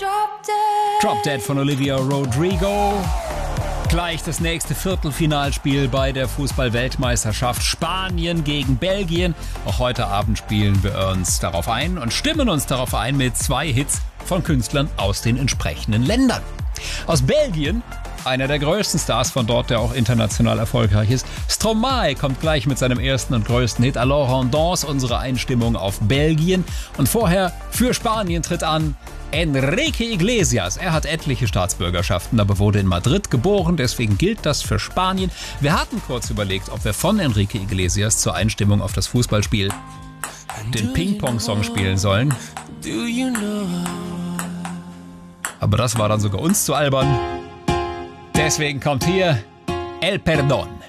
Drop Dead von Olivia Rodrigo. Gleich das nächste Viertelfinalspiel bei der Fußball-Weltmeisterschaft Spanien gegen Belgien. Auch heute Abend spielen wir uns darauf ein und stimmen uns darauf ein mit 2 Hits von Künstlern aus den entsprechenden Ländern. Aus Belgien, einer der größten Stars von dort, der auch international erfolgreich ist, Stromae kommt gleich mit seinem ersten und größten Hit Alors on danse, unsere Einstimmung auf Belgien. Und vorher für Spanien tritt an Enrique Iglesias. Er hat etliche Staatsbürgerschaften, aber wurde in Madrid geboren, deswegen gilt das für Spanien. Wir hatten kurz überlegt, ob wir von Enrique Iglesias zur Einstimmung auf das Fußballspiel den Ping-Pong-Song spielen sollen. Aber das war dann sogar uns zu albern. Deswegen kommt hier El Perdón.